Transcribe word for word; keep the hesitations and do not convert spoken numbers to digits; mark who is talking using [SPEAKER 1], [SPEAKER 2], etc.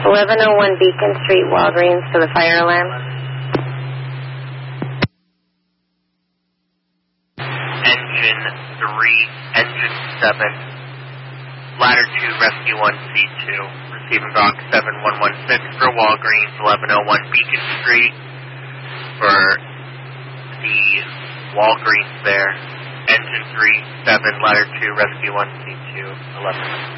[SPEAKER 1] eleven oh one Beacon Street, Walgreens, for the fire alarm.
[SPEAKER 2] Engine three, engine seven, ladder two, rescue one, C two, receiving box seven one one six for Walgreens, eleven oh one Beacon Street, for the Walgreens there. Engine three, seven, ladder two, rescue one, C two, eleven.